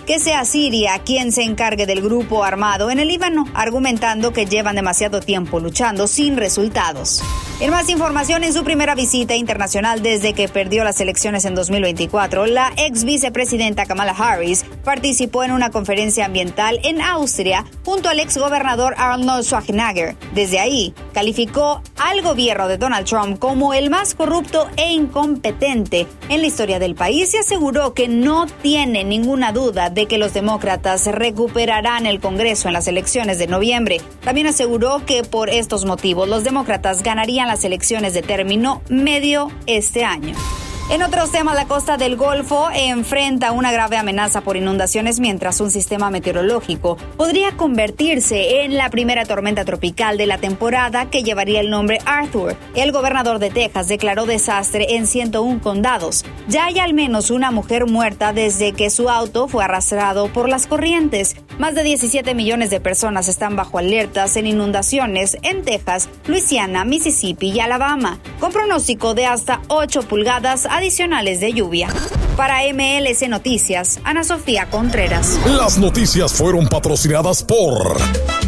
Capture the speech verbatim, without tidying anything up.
que sea Siria quien se encargue del grupo armado en el Líbano, argumentando que llevan demasiado tiempo luchando sin resultados. En más información, en su primera visita internacional desde que perdió las elecciones en dos mil veinticuatro, la ex vicepresidenta Kamala Harris participó en una conferencia ambiental en Austria junto al ex gobernador Arnold Schwarzenegger. Desde ahí, calificó al gobierno de Donald Trump como el más corrupto e incompetente en la historia del país y aseguró que no tiene ninguna duda de que los demócratas recuperarán el Congreso en las elecciones de noviembre. También aseguró que por estos motivos los demócratas ganarían las elecciones de término medio este año. En otros temas, la costa del Golfo enfrenta una grave amenaza por inundaciones mientras un sistema meteorológico podría convertirse en la primera tormenta tropical de la temporada que llevaría el nombre Arthur. El gobernador de Texas declaró desastre en ciento uno condados. Ya hay al menos una mujer muerta desde que su auto fue arrastrado por las corrientes. Más de diecisiete millones de personas están bajo alertas en inundaciones en Texas, Luisiana, Mississippi y Alabama, con pronóstico de hasta ocho pulgadas adicionales de lluvia. Para M L C Noticias, Ana Sofía Contreras. Las noticias fueron patrocinadas por